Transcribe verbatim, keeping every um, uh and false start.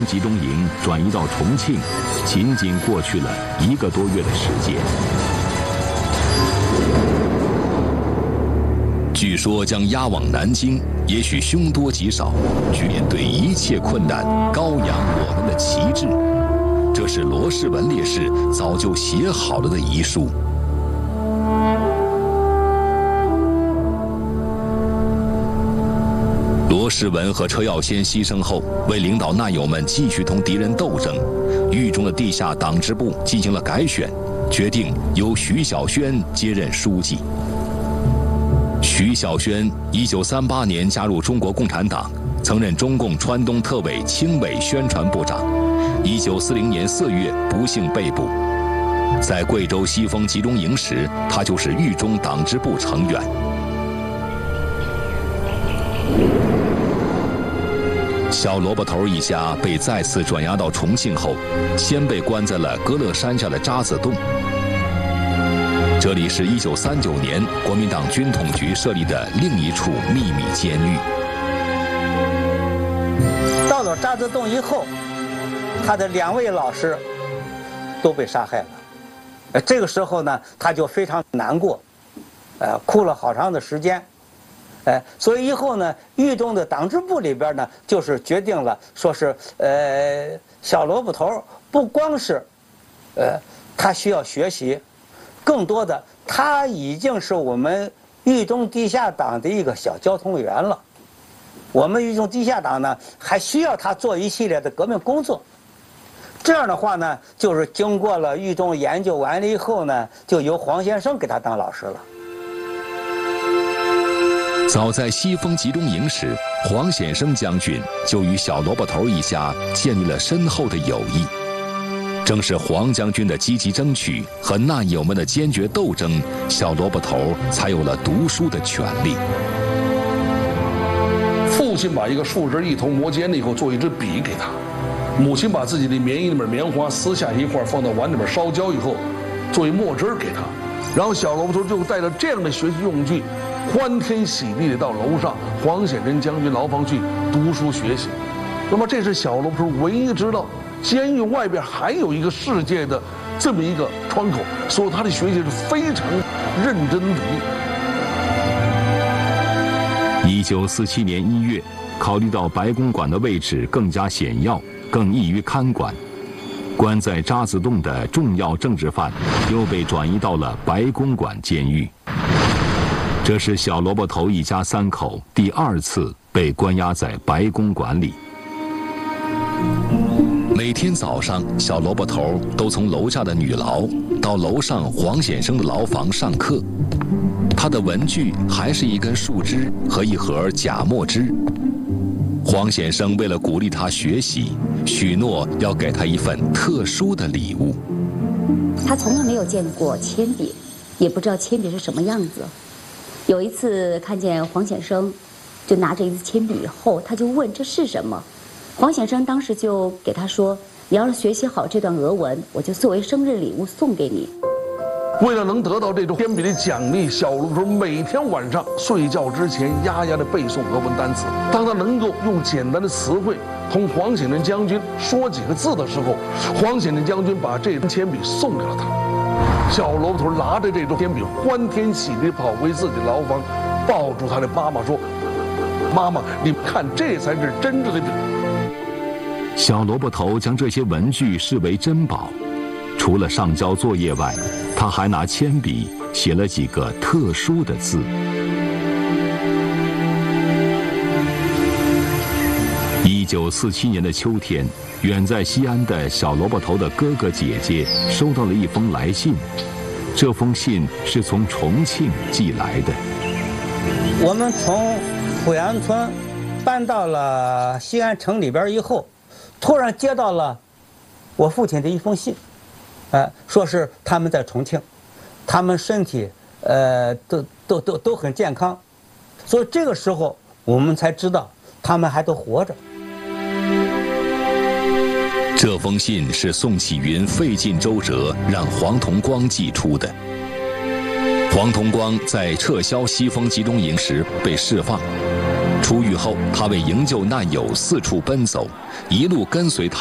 集中营转移到重庆，仅仅过去了一个多月的时间。据说将押往南京，也许凶多吉少，去面对一切困难，高扬我们的旗帜。这是罗世文烈士早就写好了的遗书。罗世文和车耀先牺牲后，为领导难友们继续同敌人斗争，狱中的地下党支部进行了改选，决定由徐小轩接任书记。徐小轩一九三八年加入中国共产党，曾任中共川东特委青委宣传部长。一九四零年四月不幸被捕，在贵州西丰集中营时，他就是狱中党支部成员。小萝卜头一家被再次转押到重庆后，先被关在了歌乐山下的渣滓洞。这里是一九三九年国民党军统局设立的另一处秘密监狱。 到了渣滓洞以后，他的两位老师都被杀害了。呃，这个时候呢，他就非常难过，呃，哭了好长的时间。哎，所以以后呢，狱中的党支部里边呢，就是决定了，说是呃，小萝卜头不光是，呃，他需要学习，更多的他已经是我们狱中地下党的一个小交通员了。我们狱中地下党呢，还需要他做一系列的革命工作。这样的话呢，就是经过了狱中研究完了以后呢，就由黄先生给他当老师了。 早在西丰集中营时，黄显生将军就与小萝卜头一家建立了深厚的友谊。正是黄将军的积极争取和难友们的坚决斗争，小萝卜头才有了读书的权利。 父亲把一个树枝一头磨尖了以后，做一支笔给他；母亲把自己的棉衣里面棉花撕下一块，放到碗里面烧焦以后，作为墨汁给他。然后小萝卜头就带着这样的学习用具，欢天喜地的到楼上黄显真将军牢房去读书学习。那么这是小萝卜头唯一知道监狱外边还有一个世界的这么一个窗口，所以他的学习是非常认真努力。 一九四七年一月，考虑到白公馆的位置更加险要，更易于看管，关在渣滓洞的重要政治犯又被转移到了白公馆监狱。这是小萝卜头一家三口第二次被关押在白公馆里。每天早上，小萝卜头都从楼下的女牢到楼上黄显生的牢房上课。他的文具还是一根树枝和一盒假墨汁。黄显生为了鼓励他学习，许诺要给他一份特殊的礼物。 他从来没有见过铅笔，也不知道铅笔是什么样子。有一次看见黄显生就拿着一支铅笔以后，他就问这是什么。黄显生当时就给他说，你要是学习好这段俄文，我就作为生日礼物送给你。 为了能得到这种铅笔的奖励，小萝卜头每天晚上睡觉之前呀呀的背诵俄文单词。当他能够用简单的词汇同黄显真将军说几个字的时候，黄显真将军把这支铅笔送给了他。小萝卜头拿着这支铅笔，欢天喜地跑回自己的牢房，抱住他的妈妈说：“妈妈，你看，这才是真正的笔。” 小萝卜头将这些文具视为珍宝，除了上交作业外，他还拿铅笔写了几个特殊的字。一九四七年的秋天，远在西安的小萝卜头的哥哥姐姐收到了一封来信，这封信是从重庆寄来的。 我们从濮阳村搬到了西安城里边以后，突然接到了我父亲的一封信，呃，说是他们在重庆，他们身体呃都都都都很健康，所以这个时候我们才知道他们还都活着。 这封信是宋启云费尽周折让黄同光寄出的。黄同光在撤销西丰集中营时被释放， 出狱后，他为营救难友四处奔走，一路跟随他。